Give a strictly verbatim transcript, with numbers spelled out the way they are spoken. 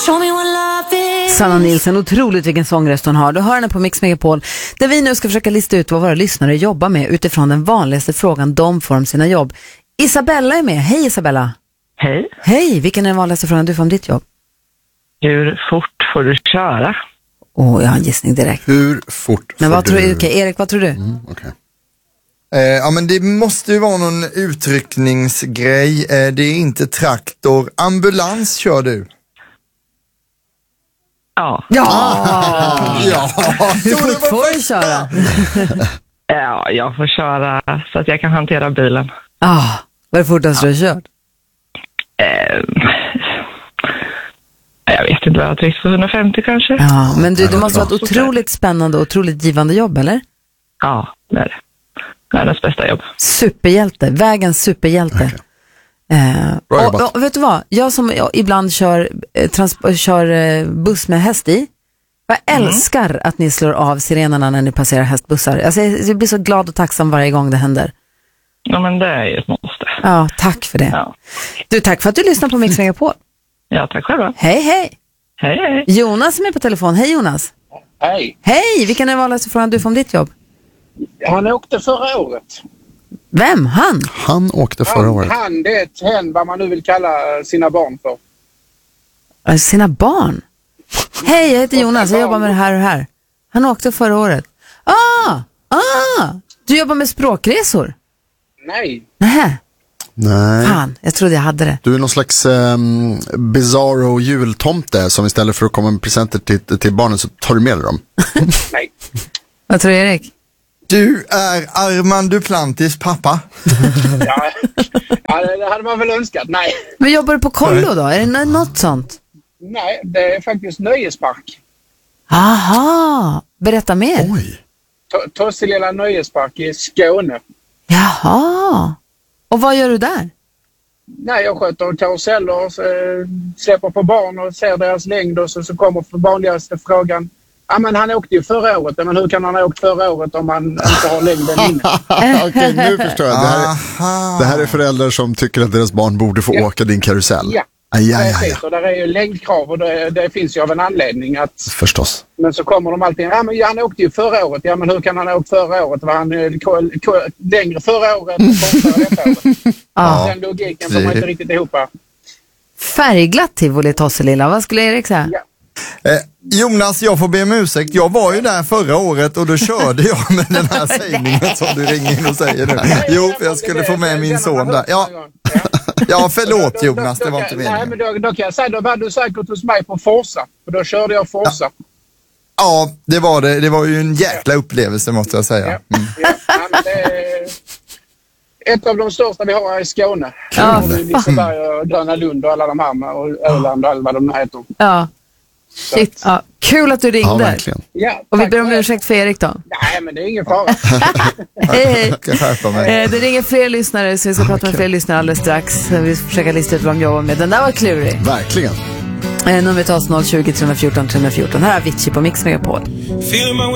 Sanna Nilsson, otroligt vilken sångröst hon har. Du hör henne på Mix Megapol, där vi nu ska försöka lista ut vad våra lyssnare jobbar med utifrån den vanligaste frågan de får om sina jobb. Isabella är med. Hej Isabella. Hej. Hej, vilken är den vanligaste frågan du får om ditt jobb? Hur fort får du köra? Åh, oh, jag har en gissning direkt. Hur fort Men får vad du... tror du? Okej, Erik, vad tror du? Mm, okay. Eh, ja, men det måste ju vara någon utryckningsgrej. Eh, det är inte traktor. Ambulans kör du? Ja. Ja! Ja! Hur fort får du köra? Ja, jag får köra så att jag kan hantera bilen. Ah, vad är det fortast du har kört? Eh, jag vet inte vad jag har tryckt på, hundrafemtio kanske. Ja, men du, det måste vara ett otroligt spännande och otroligt givande jobb, eller? Ja, det är det. Världens bästa jobb. Superhjälte, vägens superhjälte. Okay. Eh, och, och vet du vad? Jag som jag ibland kör, eh, trans- kör eh, buss med häst i, jag Mm. älskar att ni slår av sirenerna när ni passerar hästbussar. Alltså, jag, jag blir så glad och tacksam varje gång det händer. Ja, men det är ju ett måste. Ja, tack för det. Ja. Du, tack för att du lyssnar på Mix Megapol. Ja, tack själva. Hej, hej. Hej, hej. Jonas är med på telefon. Hej Jonas. Hej. Hej, vilken är den vanligaste frågan du får om ditt jobb? Han åkte förra året. Vem? Han? Han åkte förra han, året. Han, det är ett hen, vad man nu vill kalla sina barn för. Sina barn? Hej, jag heter Jonas. Jag jobbar med det här och här. Han åkte förra året. Ah! Ah! Du jobbar med språkresor? Nej. Nähä. Nej. Fan, jag trodde jag hade det. Du är någon slags um, bizarro jultomte som istället för att komma med presenter till, till barnen så tar du med dem. Nej. Vad tror du, Erik? Du är Armand Duplantis pappa. Ja, ja, det hade man väl önskat. Nej. Men jobbar du på kollo då? Är det något sånt? Nej, det är faktiskt nöjespark. Aha, berätta mer. Oj. T- Tosselilla nöjespark i Skåne. Jaha. Och vad gör du där? Nej, jag sköter karuseller, eh, släpper på barn och ser deras längd och så, så kommer för vanligaste frågan. Ja, men han åkte ju förra året. Men hur kan han ha åkt förra året om han inte har längden inne? Okej, nu förstår jag. Det här, är, det här är föräldrar som tycker att deras barn borde få Ja. åka din karusell. Ja. Aj, aj, aj, Precis, aj. och där är ju längdkrav och det, det finns ju av en anledning att... Förstås. Men så kommer de alltid, ja men han åkte ju förra året, ja men hur kan han ha åkt förra året? Var han eh, ko, ko, längre förra året och kortare detta året? Ja. Den logiken får man inte riktigt ihop. Färgglatt tivoli Tosselilla. Vad skulle Erik säga? Ja. Eh, Jonas, jag får be om ursäkt. Jag var ju där förra året och då körde jag med den här sägningen som du ringer in och säger nu. Jo, för jag skulle få med min son där. Ja, ja förlåt Jonas, det var inte meningen. Nej, men meningen. då, då kan jag säga, då var du säkert hos mig på Forsa. För då körde jag Forsa. Ja, det var det. Det var ju en jäkla upplevelse måste jag säga. Mm. Ja, ja, men det är ett av de största vi har här i Skåne. Ja, Och Liseberg och Gröna Lund och alla de här med, och Öland och alla vad de heter. Ja. Shit. Ja. Kul att du ringde. Ja, verkligen. Ja, Och vi tack ber om för det. ursäkt för Erik då. Nej, men det är ingen fara. Hej, hej. Jag ska skärpa mig. Eh, det ringer fler lyssnare så vi ska prata med fler lyssnare alldeles strax. Vi ska försöka lista ut vad de jobbar med. Den där var klurig. Verkligen. Eh, numret tas noll tjugo, tre fjorton, tre fjorton. Här är Avicii på Mix Megapol.